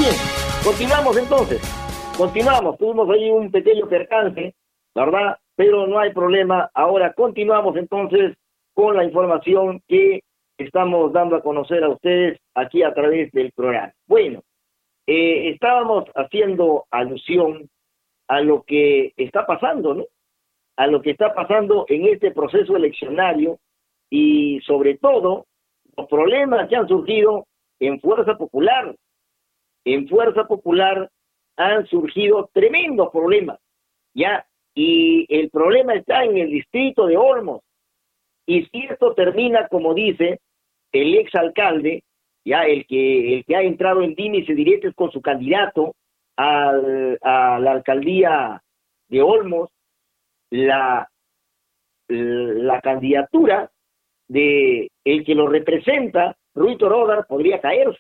Bien, continuamos entonces. Continuamos. Tuvimos ahí un pequeño percance, ¿verdad? Pero no hay problema. Ahora continuamos entonces con la información que estamos dando a conocer a ustedes aquí a través del programa. Bueno, estábamos haciendo alusión a lo que está pasando, ¿no? A lo que está pasando en este proceso eleccionario y sobre todo los problemas que han surgido en Fuerza Popular. En Fuerza Popular han surgido tremendos problemas, ¿ya? Y el problema está en el distrito de Olmos. Y si esto termina, como dice el exalcalde, ya el que ha entrado en dimes y diretes con su candidato a la alcaldía de Olmos, la candidatura de el que lo representa, Rui Torodar, podría caerse.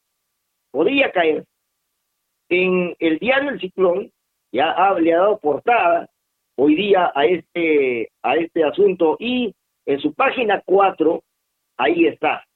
En el diario El Ciclón ya le ha dado portada hoy día a este asunto, y en su página 4 ahí está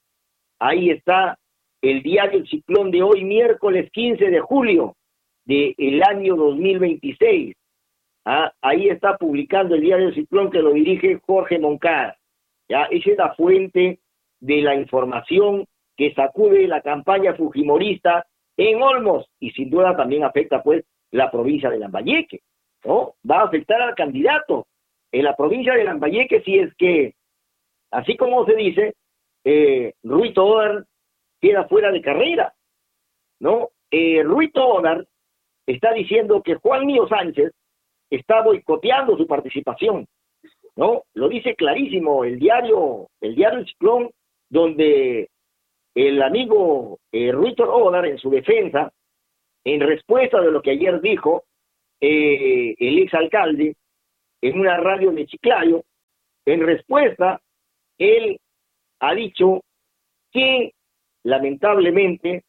el diario El Ciclón de hoy, miércoles 15 de julio del año 2026. Ahí está publicando el diario El Ciclón, que lo dirige Jorge Moncada. Ya, esa es la fuente de la información que sacude la campaña fujimorista en Olmos, y sin duda también afecta pues la provincia de Lambayeque, ¿no? Va a afectar al candidato en la provincia de Lambayeque si es que, así como se dice, Rui Torodar queda fuera de carrera, ¿no? Rui Torodar está diciendo que Juan Mío Sánchez está boicoteando su participación, ¿no? Lo dice clarísimo el diario El Ciclón, donde el amigo Rui Torodar, en su defensa, en respuesta de lo que ayer dijo el exalcalde en una radio de Chiclayo, en respuesta, él ha dicho que lamentablemente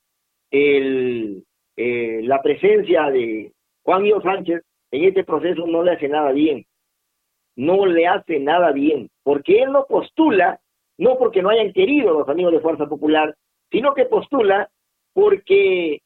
la presencia de Juan Mío Sánchez en este proceso no le hace nada bien. No le hace nada bien, porque él no postula, no porque no hayan querido los amigos de Fuerza Popular, sino que postula porque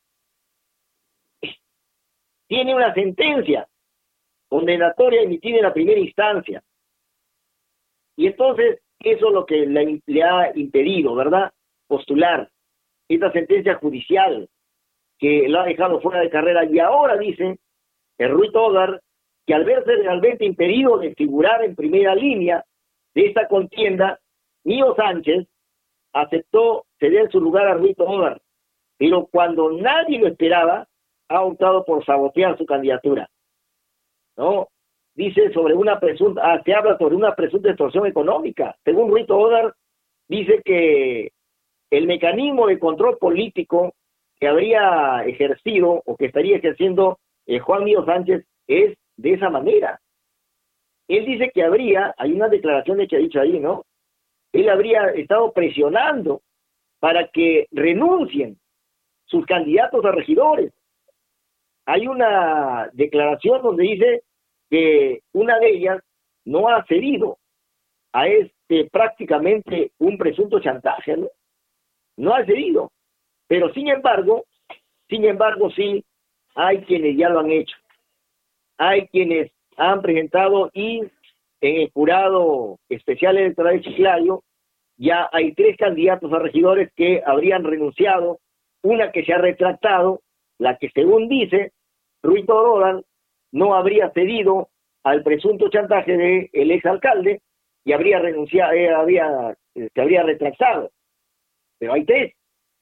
tiene una sentencia condenatoria emitida en la primera instancia. Y entonces eso es lo que le ha impedido, ¿verdad?, postular esta sentencia judicial que lo ha dejado fuera de carrera. Y ahora dice el Rui Torodar que al verse realmente impedido de figurar en primera línea de esta contienda, Mío Sánchez aceptó ceder su lugar a Rui Torodar, pero cuando nadie lo esperaba, ha optado por sabotear su candidatura, ¿no? Dice sobre una presunta, se habla sobre una presunta extorsión económica. Según Rui Torodar, dice que el mecanismo de control político que habría ejercido o que estaría ejerciendo Juan Mío Sánchez es de esa manera. Él dice que hay una declaración que ha dicho ahí, ¿no? Él habría estado presionando para que renuncien sus candidatos a regidores. Hay una declaración donde dice que una de ellas no ha cedido a prácticamente un presunto chantaje, ¿no? No ha cedido, pero sin embargo sí hay quienes ya lo han hecho. Hay quienes han presentado, y en el jurado especial electoral de Chiclayo ya hay 3 candidatos a regidores que habrían renunciado, una que se ha retractado, la que según dice Rui Torodar no habría cedido al presunto chantaje del exalcalde y habría renunciado, se habría retractado. Pero hay tres,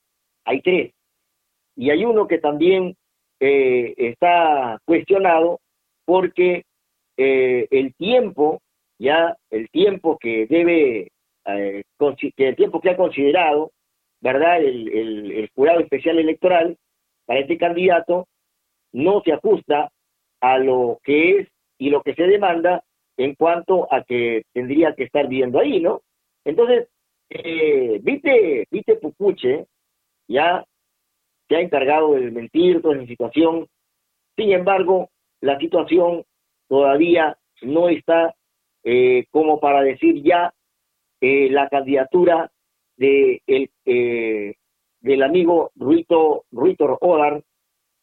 y hay uno que también está cuestionado porque el tiempo que debe, el tiempo que ha considerado, ¿verdad?, el jurado especial electoral para este candidato no se ajusta a lo que es y lo que se demanda en cuanto a que tendría que estar viviendo ahí, ¿no? Entonces, viste Pupuche ya se ha encargado de mentir toda esa situación. Sin embargo, la situación todavía no está como para decir ya la candidatura del amigo Rui Torodar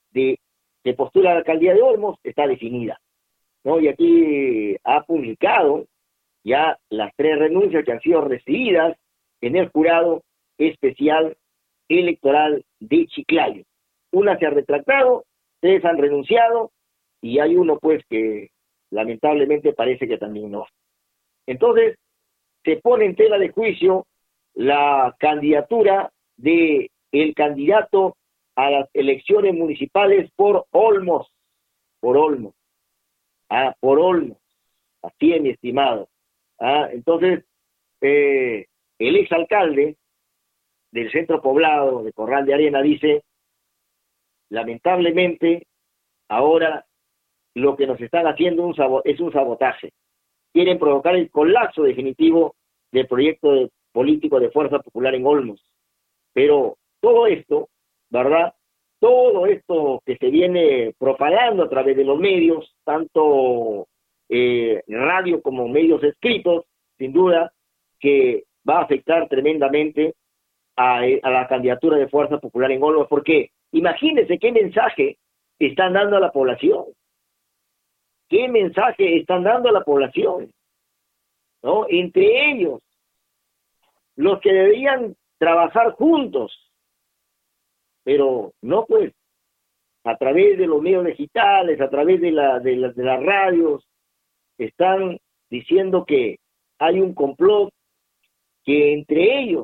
de que postula la alcaldía de Olmos está definida, ¿no? Y aquí ha publicado ya las 3 renuncias que han sido recibidas en el jurado especial electoral de Chiclayo. Una se ha retractado, 3 han renunciado, y hay uno pues que lamentablemente parece que también no. Entonces, se pone en tela de juicio la candidatura de el candidato a las elecciones municipales por Olmos, por Olmos, por Olmos, así es, mi estimado. Entonces, el exalcalde del centro poblado de Corral de Arena dice, lamentablemente, ahora lo que nos están haciendo es un sabotaje. Quieren provocar el colapso definitivo del proyecto político de Fuerza Popular en Olmos. Pero todo esto, ¿verdad? Todo esto que se viene propagando a través de los medios, tanto radio como medios escritos, sin duda, que va a afectar tremendamente a la candidatura de Fuerza Popular en Olmos, porque imagínense qué mensaje están dando a la población. ¿Qué mensaje están dando a la población? ¿No? Entre ellos, los que deberían trabajar juntos, pero no, pues, a través de los medios digitales, a través de las radios, están diciendo que hay un complot, que entre ellos,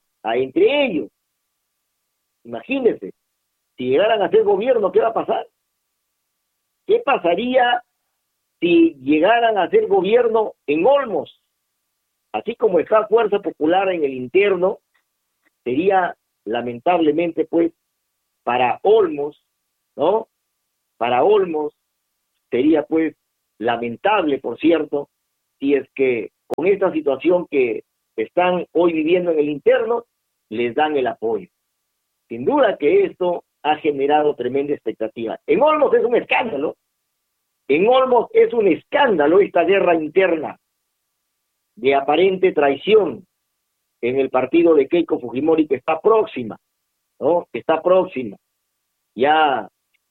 imagínense, si llegaran a hacer gobierno, ¿qué va a pasar? ¿Qué pasaría si llegaran a hacer gobierno en Olmos? Así como está Fuerza Popular en el interno, sería lamentablemente, pues, para Olmos, ¿no? Para Olmos sería, pues, lamentable, por cierto, si es que con esta situación que están hoy viviendo en el interno, les dan el apoyo. Sin duda que esto ha generado tremenda expectativa. En Olmos es un escándalo. En Olmos es un escándalo esta guerra interna de aparente traición en el partido de Keiko Fujimori, que está próxima, ¿no? Que está próxima ya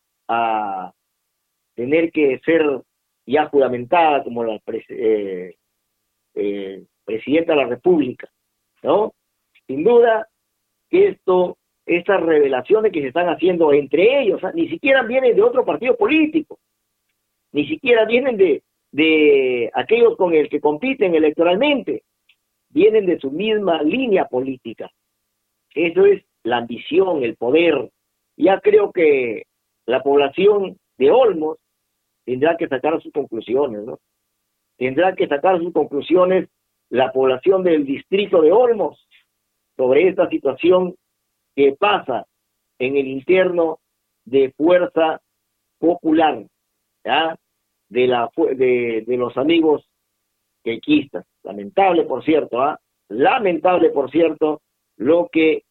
a tener que ser ya juramentada como la presidenta de la República, ¿no? Sin duda que estas revelaciones que se están haciendo entre ellos, ni siquiera vienen de otro partido político, ni siquiera vienen de aquellos con el que compiten electoralmente, vienen de su misma línea política. Eso es la ambición, el poder. Ya creo que la población de Olmos tendrá que sacar sus conclusiones, ¿no? Tendrá que sacar sus conclusiones la población del distrito de Olmos sobre esta situación que pasa en el interno de Fuerza Popular, ¿ya? De los amigos quequistas. Lamentable, por cierto, lamentable, por cierto, lo que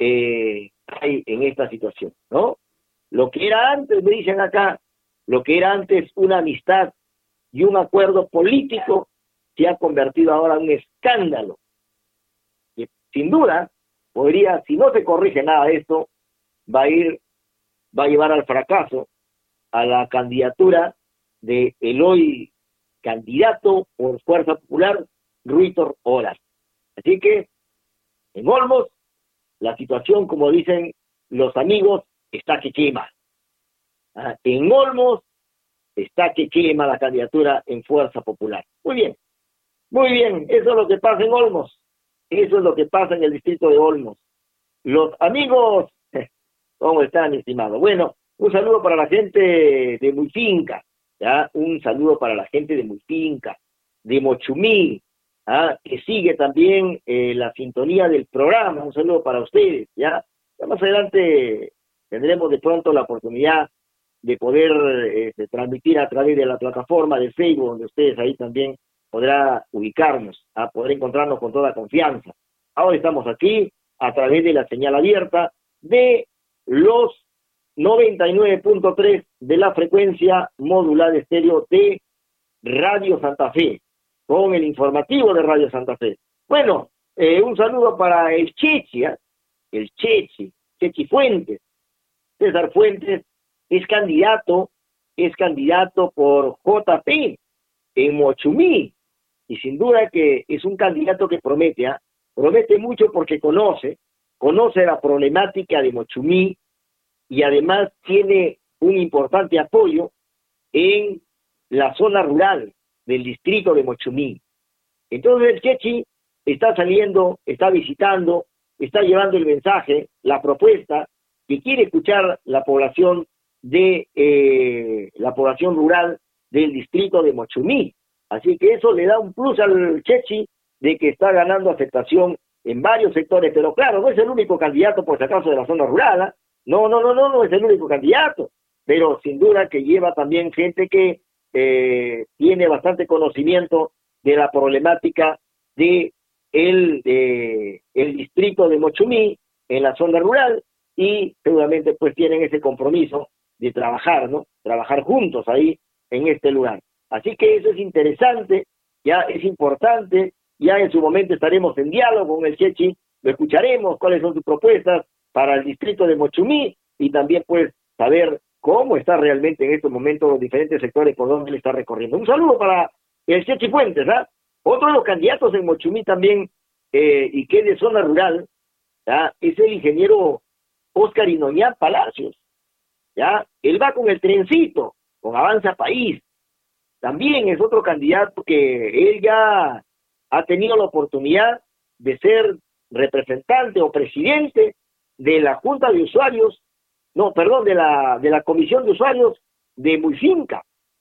hay en esta situación, ¿no? Lo que era antes, me dicen acá, lo que era antes una amistad y un acuerdo político se ha convertido ahora en un escándalo. Y sin duda, podría, si no se corrige nada de esto, va a llevar al fracaso a la candidatura de el hoy candidato por Fuerza Popular, Ruítor Olas. Así que, en Olmos, la situación, como dicen los amigos, está que quema. En Olmos está que quema la candidatura en Fuerza Popular. Muy bien, eso es lo que pasa en Olmos, eso es lo que pasa en el distrito de Olmos. Los amigos, ¿cómo están, estimado? Bueno, un saludo para la gente de Muyfinca, ¿ya? Un saludo para la gente de Muyfinca, de Mochumí, que sigue también la sintonía del programa. Un saludo para ustedes, ¿ya? Ya más adelante tendremos de pronto la oportunidad de poder transmitir a través de la plataforma de Facebook, donde ustedes ahí también podrá ubicarnos, a poder encontrarnos con toda confianza. Ahora estamos aquí a través de la señal abierta de los 99.3 de la frecuencia modulada estéreo de Radio Santa Fe, con el informativo de Radio Santa Fe. Bueno, un saludo para el Chechi Fuentes, César Fuentes, es candidato por JP en Mochumí, y sin duda que es un candidato que promete, promete mucho porque conoce la problemática de Mochumí, y además tiene un importante apoyo en la zona rural del distrito de Mochumí. Entonces el Chechi está saliendo, está visitando, está llevando el mensaje, la propuesta que quiere escuchar la población la población rural del distrito de Mochumí. Así que eso le da un plus al Chechi de que está ganando aceptación en varios sectores, pero claro, no es el único candidato por si acaso de la zona rural, no es el único candidato, pero sin duda que lleva también gente que tiene bastante conocimiento de la problemática de el distrito de Mochumí en la zona rural, y seguramente pues tienen ese compromiso de trabajar, ¿no? Trabajar juntos ahí en este lugar. Así que eso es interesante, ya es importante, ya en su momento estaremos en diálogo con el Chechi, lo escucharemos, cuáles son sus propuestas para el distrito de Mochumí, y también pues saber cómo está realmente en estos momentos los diferentes sectores por donde él está recorriendo. Un saludo para el Chechi Fuentes, Otro de los candidatos en Mochumí también, y que es de zona rural, es el ingeniero Óscar Inoñán Palacios, él va con el trencito, con Avanza País. También es otro candidato que él ya ha tenido la oportunidad de ser representante o presidente de la Junta de Usuarios, de la Comisión de Usuarios de Muyfinca,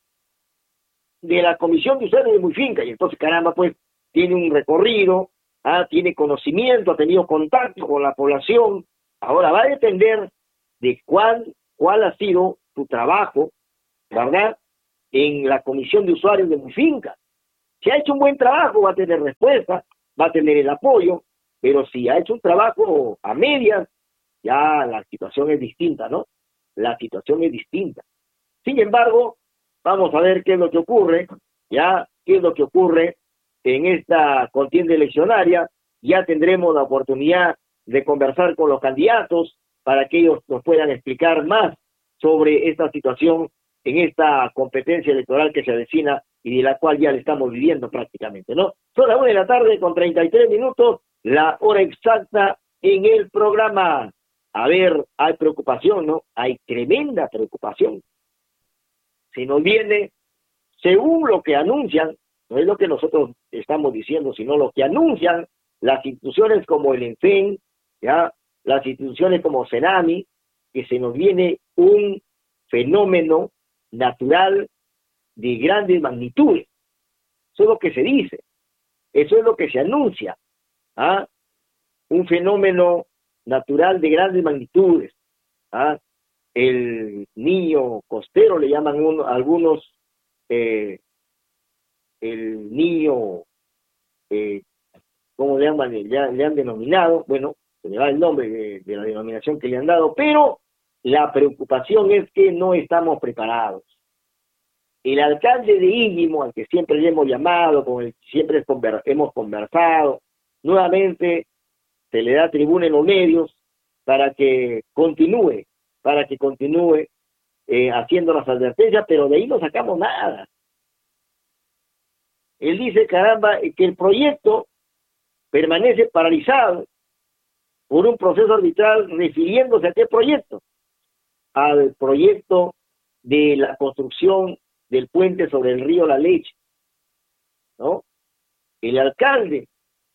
y entonces caramba, pues tiene un recorrido, tiene conocimiento, ha tenido contacto con la población. Ahora va a depender de cuál ha sido su trabajo, ¿verdad?, en la Comisión de Usuarios de Muyfinca. Si ha hecho un buen trabajo, va a tener respuesta, va a tener el apoyo, pero si ha hecho un trabajo a medias, ya la situación es distinta, ¿no? La situación es distinta. Sin embargo, vamos a ver qué es lo que ocurre, qué es lo que ocurre en esta contienda eleccionaria. Ya tendremos la oportunidad de conversar con los candidatos para que ellos nos puedan explicar más sobre esta situación en esta competencia electoral que se avecina y de la cual ya le estamos viviendo prácticamente, ¿no? Son las 1:33 p.m, la hora exacta en el programa. A ver, hay preocupación, ¿no? Hay tremenda preocupación. Se nos viene, según lo que anuncian, no es lo que nosotros estamos diciendo, sino lo que anuncian las instituciones como el ENFEN, las instituciones como CENAMI, que se nos viene un fenómeno natural de grandes magnitudes. Eso es lo que se dice, eso es lo que se anuncia, un fenómeno natural de grandes magnitudes, el niño costero le llaman algunos, el niño, ¿cómo le llaman? Le han denominado, bueno, se le da el nombre de la denominación que le han dado, pero la preocupación es que no estamos preparados. El alcalde de Íllimo, al que siempre le hemos llamado, con el que siempre hemos conversado, nuevamente se le da tribuna en los medios para que continúe haciendo las advertencias, pero de ahí no sacamos nada. Él dice, caramba, que el proyecto permanece paralizado por un proceso arbitral, refiriéndose a qué proyecto, al proyecto de la construcción del puente sobre el río La Leche, ¿no? El alcalde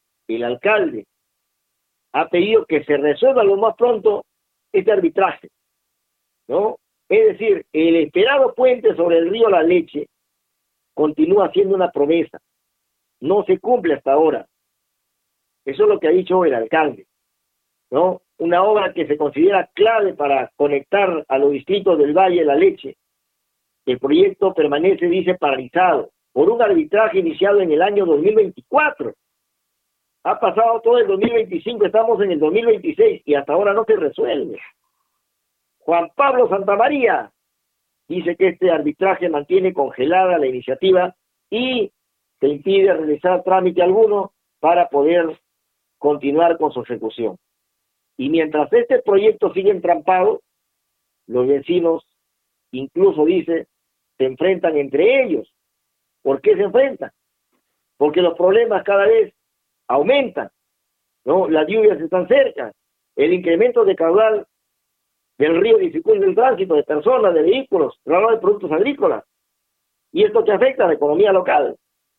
ha pedido que se resuelva lo más pronto este arbitraje, ¿no? Es decir, el esperado puente sobre el río La Leche continúa siendo una promesa, no se cumple hasta ahora. Eso es lo que ha dicho el alcalde, ¿no? Una obra que se considera clave para conectar a los distritos del Valle de La Leche. El proyecto permanece, dice, paralizado por un arbitraje iniciado en el año 2024. Ha pasado todo el 2025, estamos en el 2026 y hasta ahora no se resuelve. Juan Pablo Santamaría dice que este arbitraje mantiene congelada la iniciativa y se impide realizar trámite alguno para poder continuar con su ejecución. Y mientras este proyecto sigue entrampado, los vecinos Incluso dice, se enfrentan entre ellos. ¿Por qué se enfrentan? Porque los problemas cada vez aumentan, ¿no? Las lluvias están cerca, el incremento de caudal del río dificulta el tránsito de personas, de vehículos, traslado de productos agrícolas, y esto que afecta a la economía local,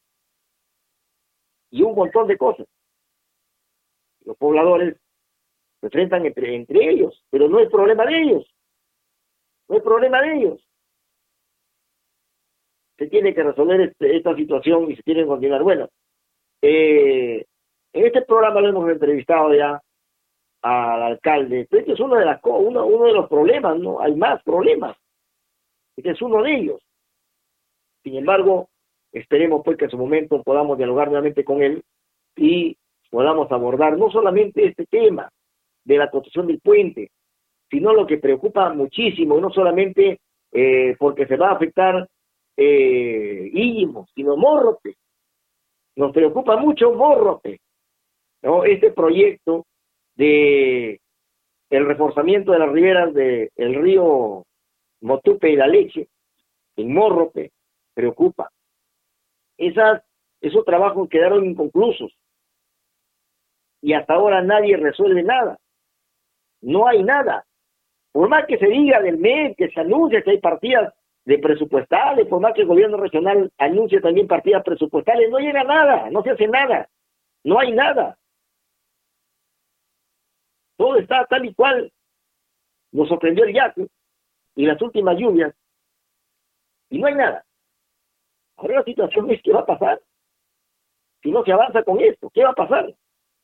y un montón de cosas. Los pobladores se enfrentan entre ellos, pero no es problema de ellos, no es problema de ellos. Se tiene que resolver esta situación y se tiene que continuar. Bueno, en este programa lo hemos entrevistado ya al alcalde. Este es uno de los problemas, ¿no? Hay más problemas. Este es uno de ellos. Sin embargo, esperemos pues que en su momento podamos dialogar nuevamente con él y podamos abordar no solamente este tema de la construcción del puente, sino lo que preocupa muchísimo, y no solamente porque se va a afectar Íñimo, sino Morrope. Nos preocupa mucho Morrope, ¿no? Este proyecto de el reforzamiento de las riberas del río Motupe y la Leche en Morrope preocupa. Esos trabajos quedaron inconclusos y hasta ahora nadie resuelve nada. No hay nada. Por más que se diga del MED, que se anuncia que hay partidas de presupuestales, por más que el gobierno regional anuncie también partidas presupuestales, no llega nada, no se hace nada, no hay nada. Todo está tal y cual nos sorprendió el Yacu y las últimas lluvias, y no hay nada. Ahora la situación es: ¿qué va a pasar? Si no se avanza con esto, ¿qué va a pasar?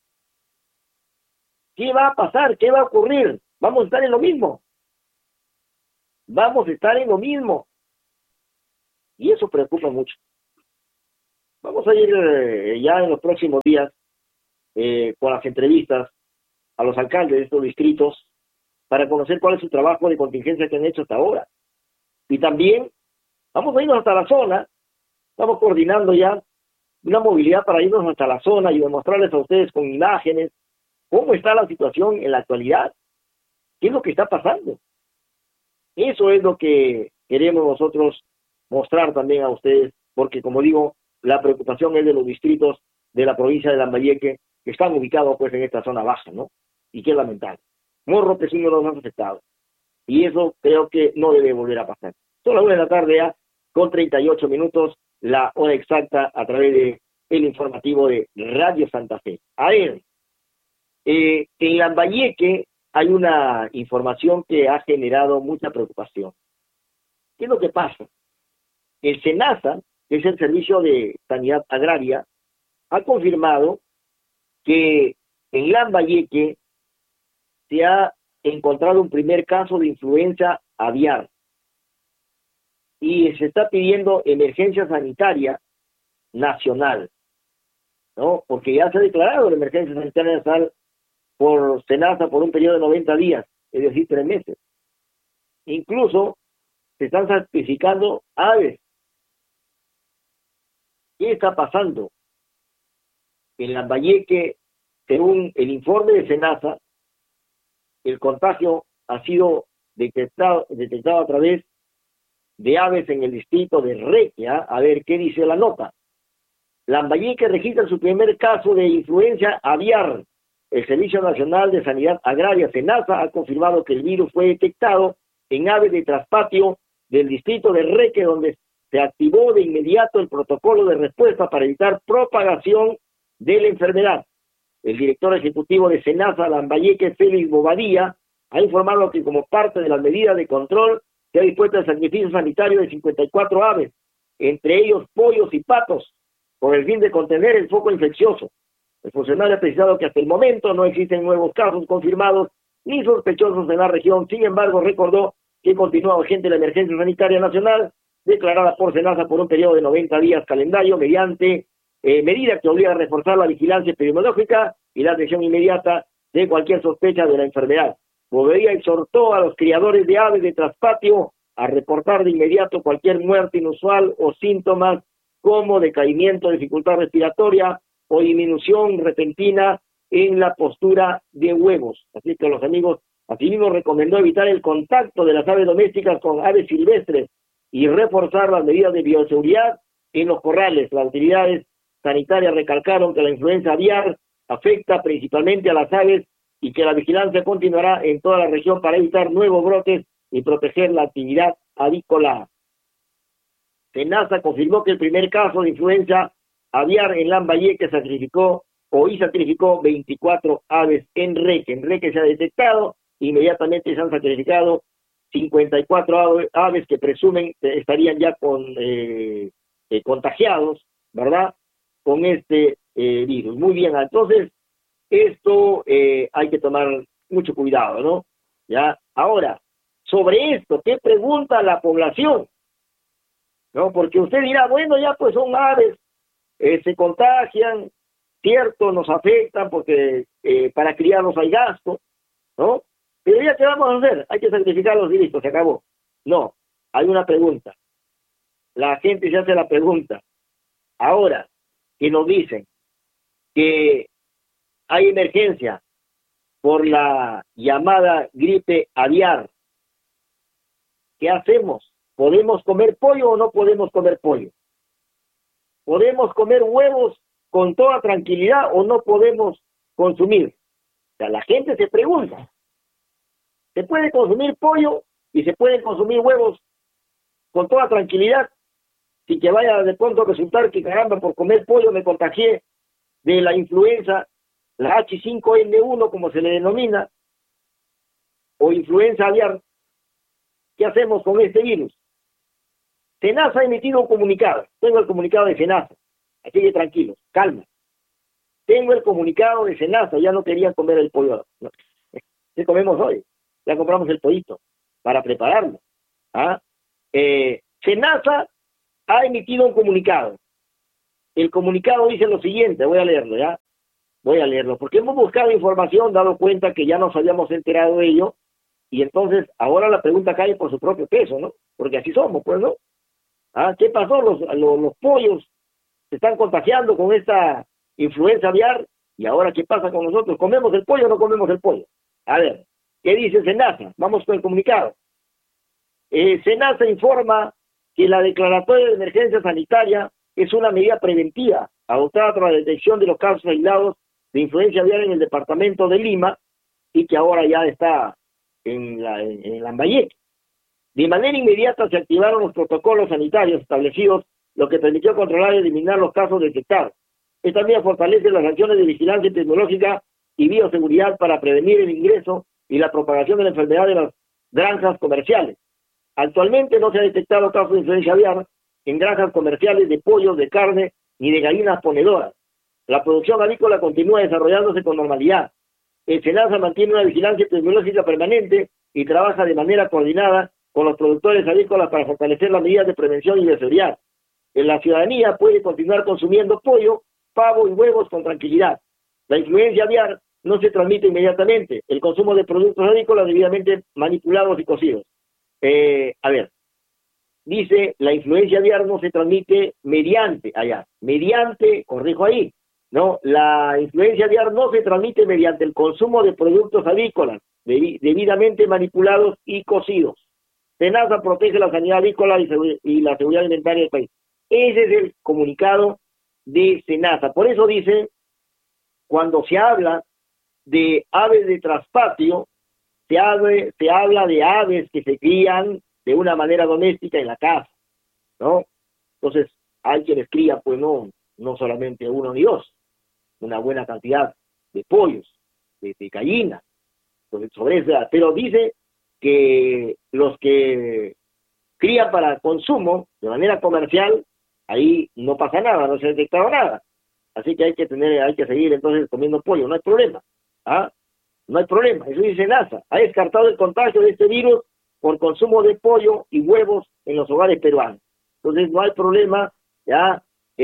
¿Qué va a pasar? ¿Qué va a ocurrir? Vamos a estar en lo mismo. Vamos a estar en lo mismo. Y eso preocupa mucho. Vamos a ir ya en los próximos días con las entrevistas a los alcaldes de estos distritos para conocer cuál es su trabajo de contingencia que han hecho hasta ahora. Y también vamos a irnos hasta la zona. Estamos coordinando ya una movilidad para irnos hasta la zona y demostrarles a ustedes con imágenes cómo está la situación en la actualidad, qué es lo que está pasando. Eso es lo que queremos nosotros mostrar también a ustedes, porque como digo, la preocupación es de los distritos de la provincia de Lambayeque que están ubicados pues en esta zona baja, ¿no? Y qué lamentable. Morrope es uno de los más afectados. Y eso creo que no debe volver a pasar. Son las 1 de la tarde ya, con 38 minutos, la hora exacta a través de el informativo de Radio Santa Fe. A ver, en Lambayeque hay una información que ha generado mucha preocupación. ¿Qué es lo que pasa? El SENASA, que es el Servicio de Sanidad Agraria, ha confirmado que en Lambayeque se ha encontrado un primer caso de influenza aviar y se está pidiendo emergencia sanitaria nacional, ¿no? Porque ya se ha declarado la emergencia sanitaria nacional por SENASA por un periodo de 90 días, es decir, 3 meses. Incluso se están sacrificando aves. ¿Qué está pasando? En Lambayeque, según el informe de SENASA, el contagio ha sido detectado a través de aves en el distrito de Requia. A ver qué dice la nota. Lambayeque registra su primer caso de influenza aviar. El Servicio Nacional de Sanidad Agraria, SENASA, ha confirmado que el virus fue detectado en aves de traspatio del distrito de Requia, donde se activó de inmediato el protocolo de respuesta para evitar propagación de la enfermedad. El director ejecutivo de SENASA Lambayeque, Félix Bobadilla, ha informado que como parte de las medidas de control se ha dispuesto el sacrificio sanitario de 54 aves, entre ellos pollos y patos, con el fin de contener el foco infeccioso. El funcionario ha precisado que hasta el momento no existen nuevos casos confirmados ni sospechosos en la región. Sin embargo, recordó que continúa vigente la emergencia sanitaria nacional declarada por SENASA por un periodo de 90 días calendario mediante medida que obliga a reforzar la vigilancia epidemiológica y la atención inmediata de cualquier sospecha de la enfermedad. Bobadilla exhortó a los criadores de aves de traspatio a reportar de inmediato cualquier muerte inusual o síntomas como decaimiento, dificultad respiratoria o disminución repentina en la postura de huevos. Así que los amigos Asimismo, recomendó evitar el contacto de las aves domésticas con aves silvestres y reforzar las medidas de bioseguridad en los corrales. Las autoridades sanitarias recalcaron que la influenza aviar afecta principalmente a las aves y que la vigilancia continuará en toda la región para evitar nuevos brotes y proteger la actividad avícola. SENASA confirmó que el primer caso de influenza aviar en Lambayeque sacrificó 24 aves en Reque. En Reque se ha detectado, inmediatamente se han sacrificado 54 aves que presumen estarían ya contagiados, ¿verdad? Con este virus. Muy bien, entonces esto hay que tomar mucho cuidado, ¿no? Ya, ahora, sobre esto, ¿qué pregunta la población? ¿No? Porque usted dirá, bueno, ya pues son aves, se contagian, cierto, nos afectan porque para criarlos hay gasto, ¿no? Pero ya, ¿qué vamos a hacer? Hay que sacrificarlos y listo, se acabó. No, hay una pregunta. La gente se hace la pregunta. Ahora que nos dicen que hay emergencia por la llamada gripe aviar, ¿qué hacemos? ¿Podemos comer pollo o no podemos comer pollo? ¿Podemos comer huevos con toda tranquilidad o no podemos consumir? O sea, la gente se pregunta. ¿Se puede consumir pollo y se pueden consumir huevos con toda tranquilidad? Si que vaya de pronto a resultar que, caramba, por comer pollo me contagié de la influenza, la H5N1 como se le denomina, o influenza aviar. ¿Qué hacemos con este virus? SENASA ha emitido un comunicado. Tengo el comunicado de SENASA. Así que tranquilos, calma. Tengo el comunicado de SENASA. Ya no querían comer el pollo. No. ¿Qué comemos hoy? Ya compramos el pollito para prepararlo. ¿Ah? SENASA ha emitido un comunicado. El comunicado dice lo siguiente. Voy a leerlo, ¿ya? Voy a leerlo. Porque hemos buscado información, dado cuenta que ya nos habíamos enterado de ello. Y entonces, ahora la pregunta cae por su propio peso, ¿no? Porque así somos, pues, ¿no? ¿Ah? ¿Qué pasó? Los pollos se están contagiando con esta influenza aviar, y ahora ¿qué pasa con nosotros? ¿Comemos el pollo o no comemos el pollo? A ver, ¿qué dice SENASA? Vamos con el comunicado. SENASA informa que la declaratoria de emergencia sanitaria es una medida preventiva adoptada para la detección de los casos aislados de influenza aviar en el departamento de Lima y que ahora ya está en Lambayeque. De manera inmediata se activaron los protocolos sanitarios establecidos, lo que permitió controlar y eliminar los casos detectados. Esta medida fortalece las acciones de vigilancia tecnológica y bioseguridad para prevenir el ingreso y la propagación de la enfermedad de las granjas comerciales. Actualmente no se ha detectado casos de influenza aviar en granjas comerciales de pollos, de carne ni de gallinas ponedoras. La producción avícola continúa desarrollándose con normalidad. El SENASA mantiene una vigilancia epidemiológica permanente y trabaja de manera coordinada con los productores avícolas para fortalecer las medidas de prevención y de seguridad. La ciudadanía puede continuar consumiendo pollo, pavo y huevos con tranquilidad. La influenza aviar no se transmite inmediatamente. El consumo de productos avícolas debidamente manipulados y cocidos. A ver, dice, la influenza aviar no se transmite mediante, corrijo ahí, no, la influenza aviar no se transmite mediante el consumo de productos avícolas debidamente manipulados y cocidos. SENASA protege la sanidad avícola y la seguridad alimentaria del país. Ese es el comunicado de SENASA. Por eso dice, cuando se habla de aves de traspatio, se habla de aves que se crían de una manera doméstica en la casa, ¿no? Entonces, hay quienes crían, pues no solamente uno ni dos, una buena cantidad de pollos, de gallinas, sobre eso, pero dice que los que crían para consumo de manera comercial, ahí no pasa nada, no se ha detectado nada. Así que hay que seguir entonces comiendo pollo, no hay problema. ¿Ah? No hay problema, eso dice NASA. Ha descartado el contagio de este virus por consumo de pollo y huevos en los hogares peruanos. Entonces no hay problema, ya.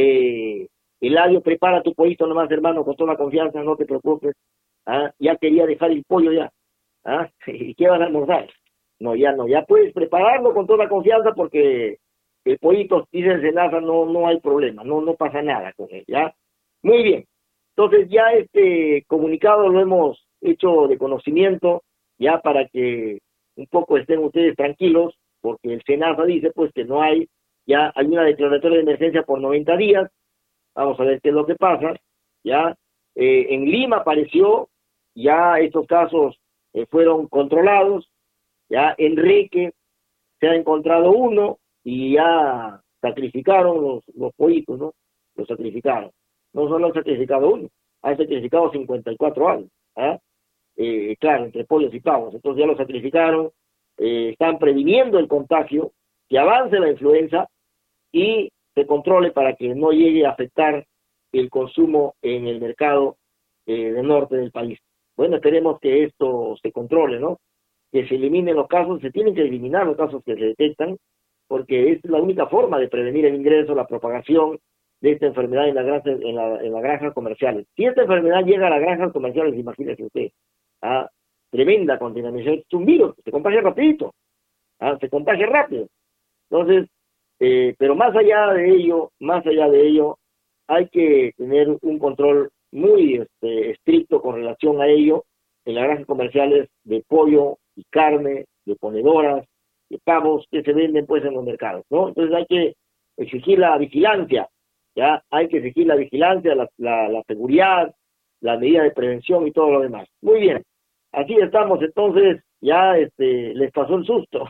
Eladio, prepara tu pollito nomás, hermano, con toda la confianza, no te preocupes. ¿Ah? Ya quería dejar el pollo ya. ¿Ah? ¿Y qué vas a almorzar? No, ya puedes prepararlo con toda la confianza porque el pollito, dice SENASA, no hay problema, no pasa nada con él, ¿ya? Muy bien, entonces ya este comunicado lo hemos hecho de conocimiento, ya para que un poco estén ustedes tranquilos, porque el SENASA dice pues que no hay, ya hay una declaratoria de emergencia por 90 días, vamos a ver qué es lo que pasa, ya en Lima apareció, ya estos casos fueron controlados, ya en Reque se ha encontrado uno y ya sacrificaron los pollitos, ¿no? Los sacrificaron. No solo han sacrificado uno, han sacrificado 54 años, ¿ah? Claro, entre pollos y pavos. Entonces ya los sacrificaron, están previniendo el contagio, que avance la influenza y se controle para que no llegue a afectar el consumo en el mercado del norte del país. Bueno, esperemos que esto se controle, ¿no? Que se eliminen los casos, se tienen que eliminar los casos que se detectan, porque es la única forma de prevenir el ingreso, la propagación de esta enfermedad en las granjas comerciales. Si esta enfermedad llega a las granjas comerciales, imagínese usted, tremenda contaminación, es un virus, se contagia rapidito, se contagia rápido. Entonces, pero más allá de ello, hay que tener un control muy estricto con relación a ello en las granjas comerciales de pollo y carne, de ponedoras, de pavos que se venden pues en los mercados, ¿no? Entonces hay que exigir la vigilancia, ya hay que exigir la vigilancia, la seguridad, la medida de prevención y todo lo demás. Muy bien, así estamos entonces, ya les pasó el susto.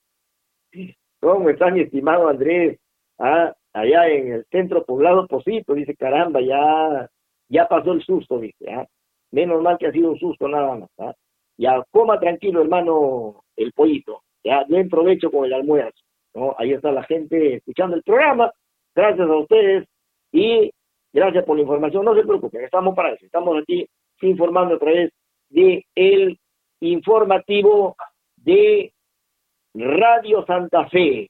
¿Cómo está mi estimado Andrés? Allá en el centro poblado Pocito, dice, caramba, ya pasó el susto, dice, menos mal que ha sido un susto nada más, ya coma tranquilo, hermano, el pollito, ya buen provecho con el almuerzo, ¿no? Ahí está la gente escuchando el programa, gracias a ustedes y gracias por la información, no se preocupen, estamos para eso, estamos aquí informando a través de el informativo de Radio Santa Fe.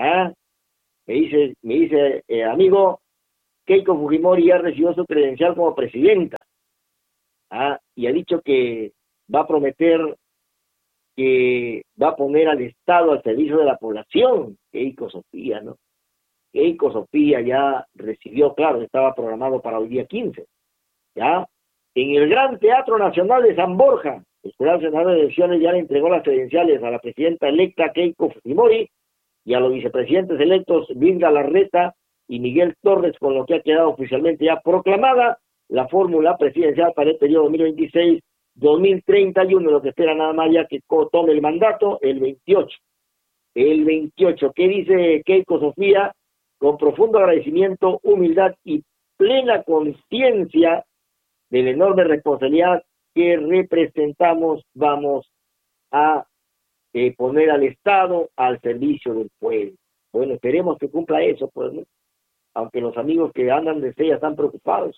Me dice amigo, Keiko Fujimori ya recibió su credencial como presidenta, y ha dicho que va a prometer que va a poner al Estado al servicio de la población. Keiko Sofía, ¿no? Keiko Sofía ya recibió, claro, estaba programado para hoy día 15, ya, en el Gran Teatro Nacional de San Borja. El Jurado Nacional de Elecciones ya le entregó las credenciales a la presidenta electa Keiko Fujimori y a los vicepresidentes electos Vilga Larreta y Miguel Torres, con lo que ha quedado oficialmente ya proclamada la fórmula presidencial para el periodo 2026-2031, lo que espera nada más ya que tome el mandato el 28. El 28, ¿qué dice Keiko Sofía? Con profundo agradecimiento, humildad y plena conciencia de la enorme responsabilidad que representamos, vamos a poner al Estado al servicio del pueblo. Bueno, esperemos que cumpla eso, pues, ¿no? Aunque los amigos que andan de fe ya están preocupados,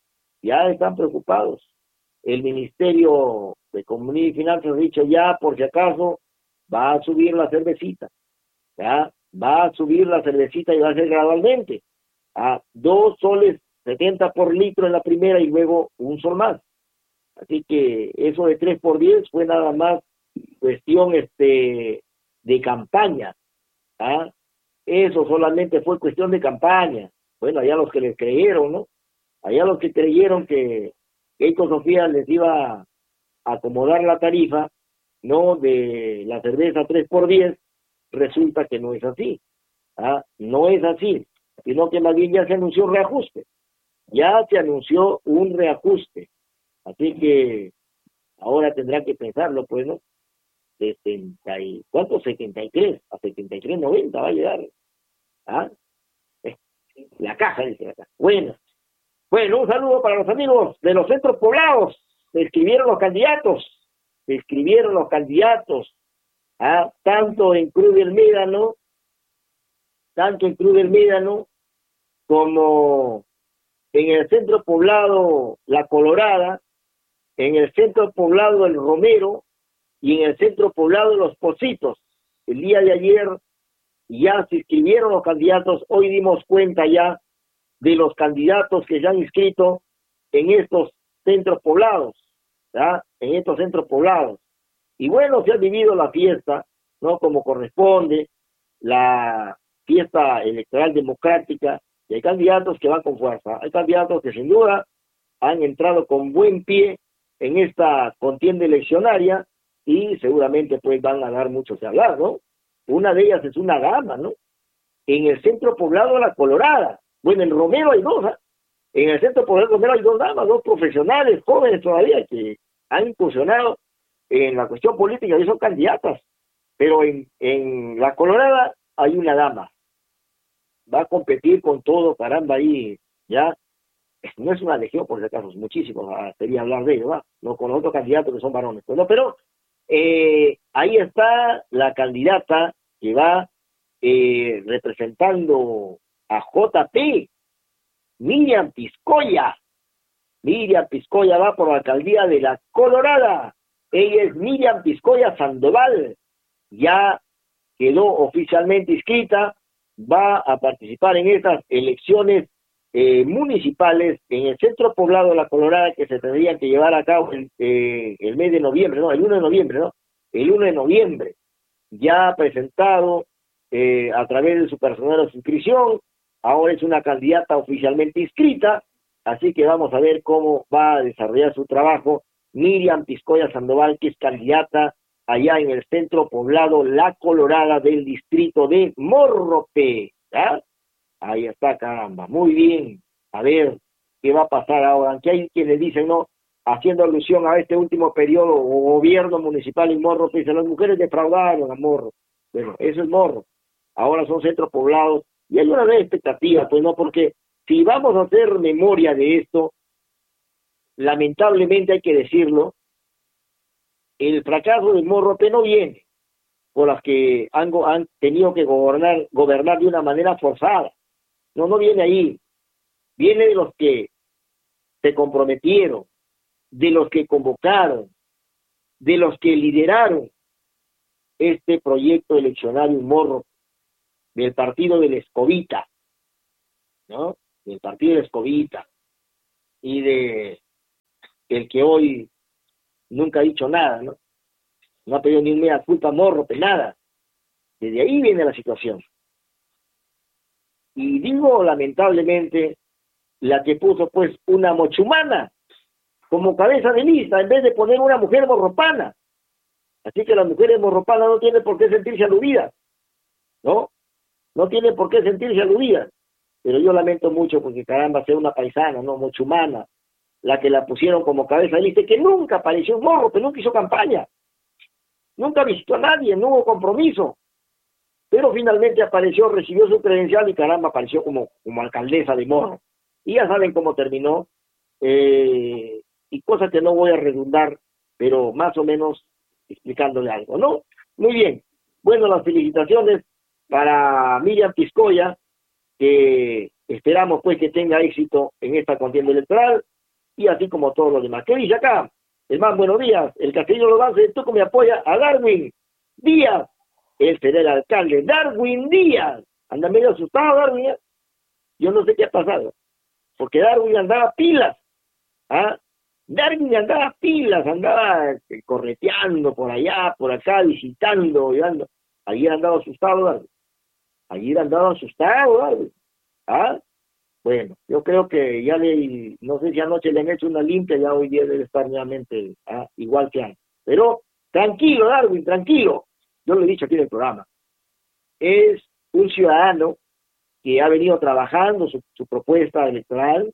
El Ministerio de Economía y Finanzas ha dicho ya, por si acaso, va a subir la cervecita, ya, va a subir la cervecita y va a ser gradualmente, a 2 soles 70 por litro en la primera y luego 1 sol más. Así que eso de 3 por 10 fue nada más cuestión de campaña, eso solamente fue cuestión de campaña. Bueno, allá los que les creyeron, ¿no? Allá los que creyeron que Keiko Sofía les iba a acomodar la tarifa, ¿no? De la cerveza 3 por 10, resulta que no es así, no es así, sino que más bien ya se anunció un reajuste, así que ahora tendrá que pensarlo, pues, ¿no? 73 a 73.90 va a llegar, la caja, dice acá. Bueno, un saludo para los amigos de los centros poblados. Se escribieron los candidatos, tanto en Cruz del Médano, como en el centro poblado La Colorada, en el centro poblado El Romero y en el centro poblado Los Pocitos. El día de ayer ya se inscribieron los candidatos, hoy dimos cuenta ya de los candidatos que se han inscrito en estos centros poblados, Y bueno, se ha vivido la fiesta, ¿no? Como corresponde, la fiesta electoral democrática, y hay candidatos que van con fuerza, hay candidatos que sin duda han entrado con buen pie en esta contienda eleccionaria y seguramente pues van a dar mucho que hablar, ¿no? Una de ellas es una dama, ¿no? En el centro poblado La Colorada. Bueno, en Romero hay dos, ¿ah? En el centro poblado Romero hay dos damas, dos profesionales, jóvenes todavía, que han incursionado en la cuestión política y son candidatas. Pero en La Colorada hay una dama. Va a competir con todo, caramba, ahí, ya. No es una legión, por si acaso, es muchísimos, sería hablar de ello, ¿va? No con los otros candidatos que son varones. Pues no, pero ahí está la candidata que va representando a JP, Miriam Piscoya. Miriam Piscoya va por la alcaldía de La Colorada. Ella es Miriam Piscoya Sandoval. Ya quedó oficialmente inscrita, va a participar en estas elecciones municipales en el centro poblado de La Colorada, que se tendrían que llevar a cabo el mes de noviembre, ¿no? El 1 de noviembre, ¿no? El 1 de noviembre. Ya ha presentado a través de su personal de inscripción, ahora es una candidata oficialmente inscrita, así que vamos a ver cómo va a desarrollar su trabajo Miriam Piscoya Sandoval, que es candidata allá en el centro poblado La Colorada del distrito de Morropé, ¿ya? Ahí está, caramba, muy bien. A ver qué va a pasar ahora. Aunque hay quienes dicen, no, haciendo alusión a este último periodo o gobierno municipal en Morro, que dicen, las mujeres defraudaron a Morro. Bueno, eso es Morro. Ahora son centros poblados y hay una gran expectativa, pues no, porque si vamos a hacer memoria de esto, lamentablemente hay que decirlo, el fracaso de Morro no viene por las que han tenido que gobernar de una manera forzada. No viene ahí. Viene de los que se comprometieron, de los que convocaron, de los que lideraron este proyecto eleccionario en Morro, del partido del Escobita, ¿no? Del partido del Escobita, y de el que hoy nunca ha dicho nada, ¿no? No ha pedido ni una culpa a Morro, nada. Desde ahí viene la situación. Y digo, lamentablemente, la que puso pues una mochumana como cabeza de lista en vez de poner una mujer morropana. Así que las mujeres morropanas no tienen por qué sentirse aludidas, ¿no? No tienen por qué sentirse aludidas. Pero yo lamento mucho porque caramba, sea una paisana, ¿no? Mochumana, la que la pusieron como cabeza de lista, que nunca apareció en Morro, que nunca hizo campaña, nunca visitó a nadie, no hubo compromiso. Pero finalmente apareció, recibió su credencial y caramba, apareció como alcaldesa de Morro. Y ya saben cómo terminó, y cosas que no voy a redundar, pero más o menos explicándole algo, ¿no? Muy bien. Bueno, las felicitaciones para Miriam Piscoya, que esperamos pues que tenga éxito en esta contienda electoral, y así como todos los demás. ¿Qué dice acá? El más buenos días, el Castillo Lobance de Tuco me apoya a Darwin Díaz. Él será el alcalde, Darwin Díaz. Anda medio asustado Darwin, ¿eh? Yo no sé qué ha pasado, porque Darwin andaba pilas, ¿ah? Darwin andaba pilas, andaba correteando por allá, por acá, visitando, llevando. Ayer andaba asustado Darwin. Ayer andaba asustado Darwin. ¿Ah? Bueno, yo creo que ya no sé si anoche le han hecho una limpia, ya hoy día debe estar nuevamente igual que antes. Pero tranquilo Darwin, tranquilo. Yo lo he dicho aquí en el programa. Es un ciudadano que ha venido trabajando su propuesta electoral,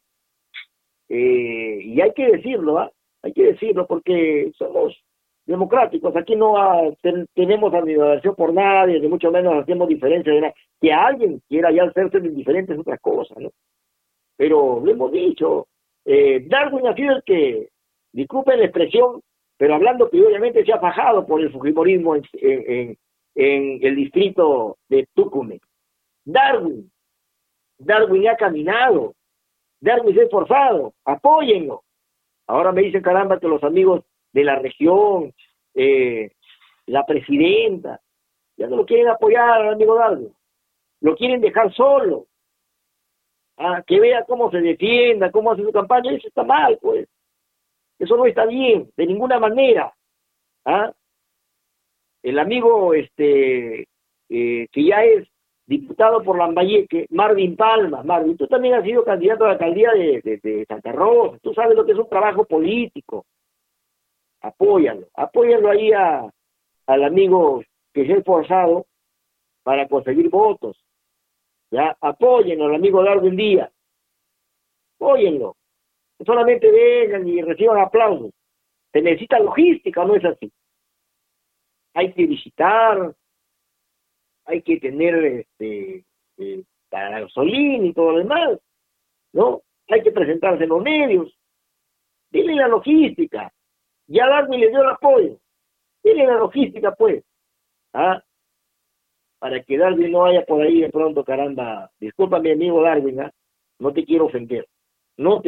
y hay que decirlo, hay que decirlo porque somos democráticos, aquí no tenemos admiración por nadie, ni mucho menos hacemos diferencia de nada. Que alguien quiera ya hacerse indiferente es otra cosa, ¿no? Pero lo hemos dicho, Darwin ha sido el que, disculpen la expresión, pero hablando que obviamente se ha fajado por el fujimorismo en el distrito de Tucumán. Darwin ha caminado, Darwin se ha esforzado, apóyenlo. Ahora me dicen, caramba, que los amigos de la región, la presidenta, ya no lo quieren apoyar al amigo Darwin, lo quieren dejar solo, que vea cómo se defienda, cómo hace su campaña. Eso está mal, pues, eso no está bien, de ninguna manera. El amigo que ya es diputado por Lambayeque, Marvin Palma. Marvin, tú también has sido candidato a la alcaldía de Santa Rosa, tú sabes lo que es un trabajo político. apóyalo ahí al amigo que se ha esforzado para conseguir votos, ya, apóyenlo al amigo Darwin Díaz, apóyenlo, no solamente vengan y reciban aplausos, se necesita logística, no es así, hay que visitar, hay que tener para la gasolina y todo lo demás, ¿no? Hay que presentarse en los medios, dile la logística, ya Darwin le dio el apoyo, dile la logística pues, para que Darwin no vaya por ahí de pronto, caramba, disculpa mi amigo Darwin, no te quiero ofender, no,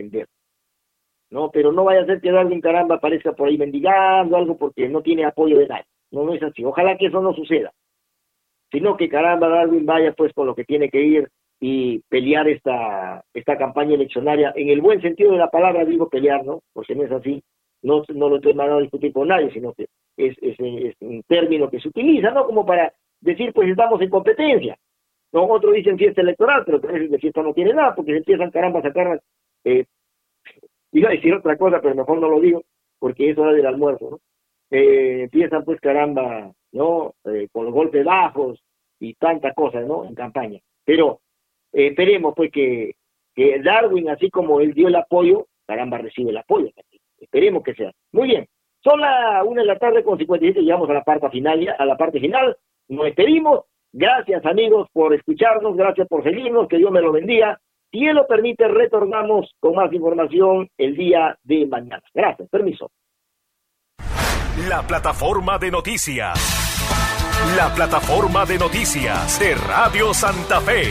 pero no vaya a ser que Darwin, caramba, aparezca por ahí mendigando algo porque no tiene apoyo de nadie, no es así, ojalá que eso no suceda, sino que caramba Darwin vaya pues con lo que tiene que ir y pelear esta campaña eleccionaria, en el buen sentido de la palabra digo pelear, ¿no? Porque no es así, no lo estoy mandando a discutir con nadie, sino que es un término que se utiliza, ¿no? Como para decir, pues estamos en competencia, ¿no? Otros dicen fiesta electoral, pero que a veces de fiesta no tiene nada, porque se empiezan, caramba, a sacar, iba a decir otra cosa, pero mejor no lo digo, porque es hora del almuerzo, ¿no? Empiezan, pues, caramba, ¿no? Con los golpes bajos y tanta cosa, ¿no? En campaña. Pero esperemos, pues, que Darwin, así como él dio el apoyo, caramba, recibe el apoyo. Esperemos que sea. Muy bien. Son las 1:57, llegamos a la parte final, nos despedimos. Gracias, amigos, por escucharnos, gracias por seguirnos, que Dios me lo bendiga. Si Él lo permite, retornamos con más información el día de mañana. Gracias, permiso. La plataforma de noticias. La plataforma de noticias de Radio Santa Fe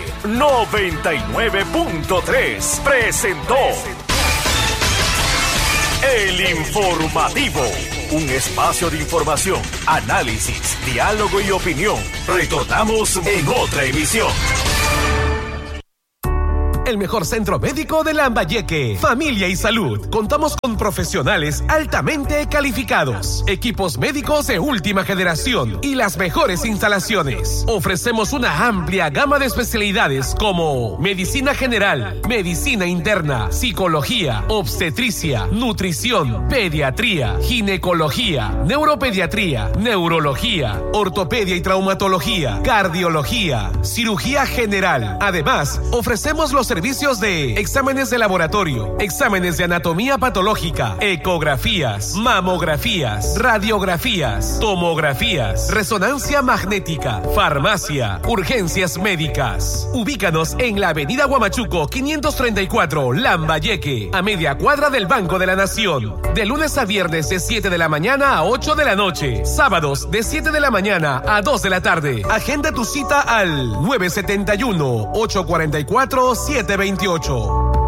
99.3 presentó El Informativo, un espacio de información, análisis, diálogo y opinión. Retornamos en otra emisión. El mejor centro médico de Lambayeque. Familia y salud. Contamos con profesionales altamente calificados, equipos médicos de última generación y las mejores instalaciones. Ofrecemos una amplia gama de especialidades como medicina general, medicina interna, psicología, obstetricia, nutrición, pediatría, ginecología, neuropediatría, neurología, ortopedia y traumatología, cardiología, cirugía general. Además, ofrecemos los servicios de exámenes de laboratorio, exámenes de anatomía patológica, ecografías, mamografías, radiografías, tomografías, resonancia magnética, farmacia, urgencias médicas. Ubícanos en la avenida Huamachuco 534, Lambayeque, a media cuadra del Banco de la Nación. De lunes a viernes de 7 de la mañana a 8 de la noche. Sábados de 7 de la mañana a 2 de la tarde. Agenda tu cita al 971-844-728.